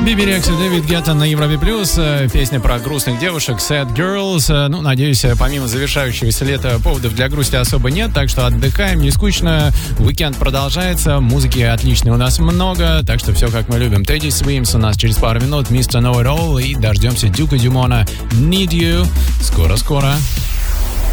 Биби Рекс и Дэвид Гетта на Европе Плюс. Песня про грустных девушек Sad Girls. Ну, надеюсь, помимо завершающегося лета поводов для грусти особо нет, так что отдыхаем, не скучно. Уикенд продолжается, музыки отличной у нас много, так что все как мы любим. Teddy Swims у нас через пару минут, Mr. Know It All, и дождемся Дюка Дюмона Need You. Скоро-скоро.